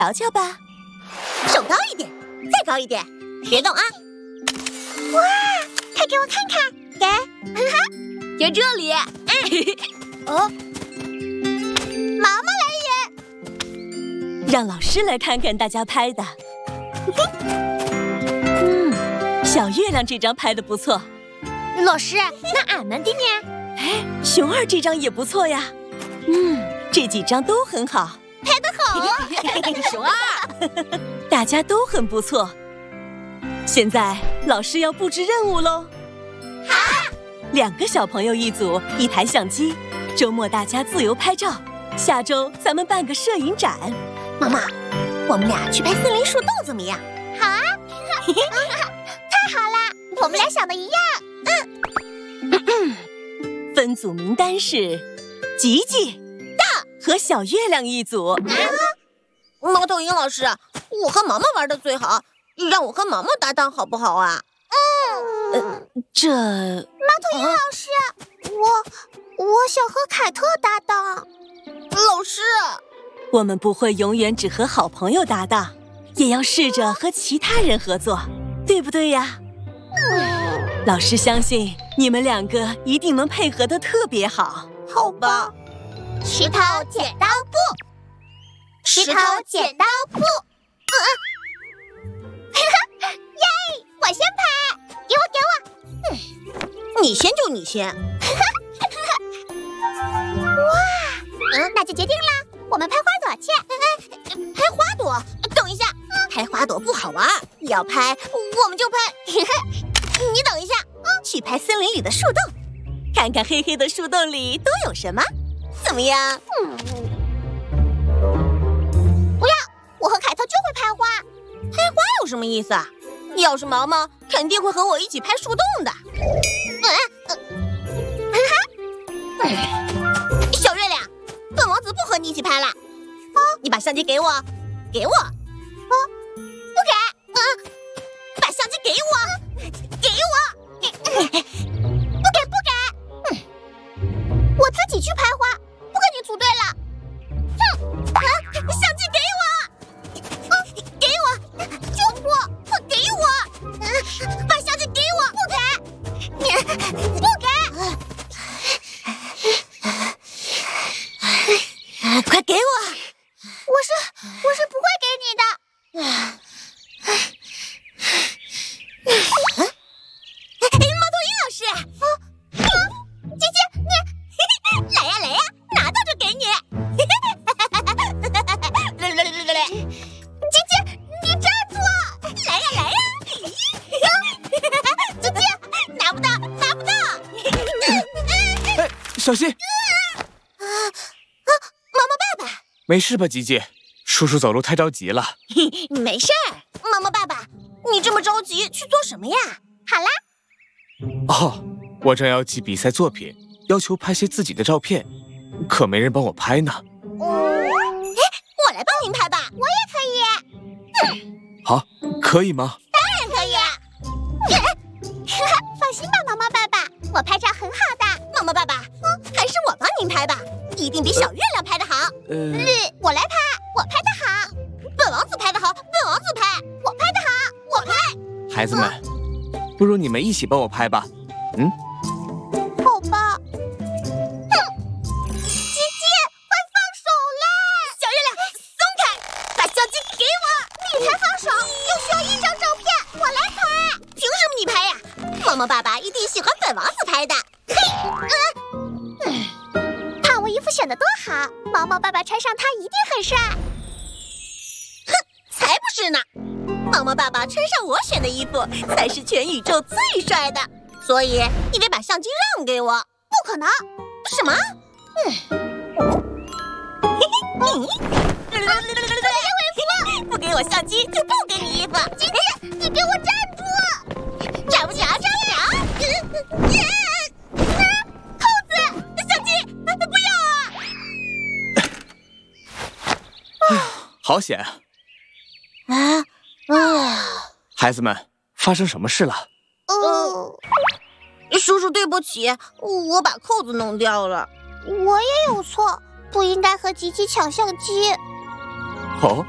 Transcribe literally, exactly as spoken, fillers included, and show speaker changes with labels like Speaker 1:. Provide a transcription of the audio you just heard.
Speaker 1: 瞧瞧吧。
Speaker 2: 手高一点，再高一点，别动啊！
Speaker 3: 哇，快给我看看，给，
Speaker 2: 就这里。哎，
Speaker 3: 哦，毛毛来了。
Speaker 1: 让老师来看看大家拍的。嗯，小月亮这张拍的不错。
Speaker 3: 老师，那俺们的呢？
Speaker 1: 哎，熊二这张也不错呀。嗯，这几张都很好。
Speaker 3: 拍得好，
Speaker 2: 熊二，
Speaker 1: 大家都很不错。现在老师要布置任务喽。
Speaker 3: 好，
Speaker 1: 两个小朋友一组，一台相机。周末大家自由拍照。下周咱们办个摄影展。
Speaker 2: 妈妈，我们俩去拍森林树洞怎么样？
Speaker 3: 好啊！太好了，我们俩想的一样。
Speaker 1: 嗯。分组名单是吉吉、大和小月亮一组。啊，
Speaker 2: 猫头鹰老师，我和毛毛玩的最好，让我和毛毛搭档好不好啊？
Speaker 3: 嗯，
Speaker 1: 呃，这
Speaker 3: 猫头鹰老师，我我想和凯特搭档。
Speaker 2: 老师，
Speaker 1: 我们不会永远只和好朋友搭档，也要试着和其他人合作，对不对呀？嗯，老师相信你们两个一定能配合得特别好。
Speaker 2: 好吧。
Speaker 3: 石头剪刀布，石头剪刀布。耶！我先拍，给我给我。
Speaker 2: 嗯，你先就你先。
Speaker 3: 哇，嗯，那就决定了，我们拍花朵去。
Speaker 2: 拍花朵？等一下，拍花朵不好玩，要拍我们就拍。你等一下，去拍森林里的树洞，看看黑黑的树洞里都有什么，怎么样？
Speaker 3: 嗯，不要，我和凯特就会拍花。
Speaker 2: 拍花有什么意思啊？要是毛毛，肯定会和我一起拍树洞的。小月亮，本王子不和你一起拍了。啊，你把相机给我，给我。啊，
Speaker 3: 不给。
Speaker 2: 啊，把相机给我，给我。
Speaker 3: 不给不给。嗯，我自己去拍花，不跟你组队了。
Speaker 2: 哼！啊，相机给我，啊，给我，
Speaker 3: 就不，
Speaker 2: 给我，啊，把相机给我，
Speaker 3: 不给，你不给。
Speaker 2: 快给我！
Speaker 3: 我是我是不会给你的。
Speaker 2: 哎，猫头鹰老师，啊，
Speaker 3: 姐姐，你
Speaker 2: 来呀来呀，拿到就给你。
Speaker 3: 姐姐，你站住！
Speaker 2: 来呀来呀！
Speaker 3: 姐姐，
Speaker 2: 拿不到，拿不到！
Speaker 4: 哎，小心！没事吧，吉吉？叔叔走路太着急了。
Speaker 2: 没事儿，毛毛爸爸，你这么着急去做什么呀？
Speaker 3: 好啦。
Speaker 4: 哦，我正要寄比赛作品，要求拍些自己的照片，可没人帮我拍呢。
Speaker 2: 嗯，哎，我来帮您拍吧。
Speaker 3: 我也可以。
Speaker 4: 好，可以吗？
Speaker 2: 当然可以。
Speaker 3: 放心吧，毛毛爸爸，我拍照很好的。
Speaker 2: 毛毛爸爸，嗯，还是我帮您拍吧，一定比小月亮拍得好。
Speaker 4: 呃，
Speaker 3: 我来拍，我拍得好。
Speaker 2: 本王子拍得好，本王子拍，
Speaker 3: 我拍得好，我拍。
Speaker 4: 孩子们，不如你们一起帮我拍吧。嗯，
Speaker 3: 好吧。哼，吉吉，快放手啦！
Speaker 2: 小月亮，松开，把相机给我。
Speaker 3: 你才放手，就需要一张照片，我来拍。
Speaker 2: 凭什么你拍呀？毛毛爸爸一定喜欢本王子拍的。嘿，
Speaker 3: 嗯，看我衣服选的多好，毛毛爸爸穿上它一定很帅。
Speaker 2: 哼，才不是呢！毛毛爸爸穿上我选的衣服才是全宇宙最帅的，所以你得把相机让给我。
Speaker 3: 不可能！
Speaker 2: 什么？嗯，嘿嘿，你别回复，不给我相机就不给你衣服。
Speaker 3: 姐姐，你给我站住！
Speaker 2: 站不着，站不着！
Speaker 3: 扣子，
Speaker 2: 相机，不要
Speaker 4: 啊！好险啊！
Speaker 2: 啊啊！
Speaker 4: 孩子们，发生什么事了？
Speaker 3: 呃，
Speaker 2: 叔叔，对不起，我把扣子弄掉了。
Speaker 3: 我也有错，不应该和吉吉抢相机。
Speaker 4: 哦，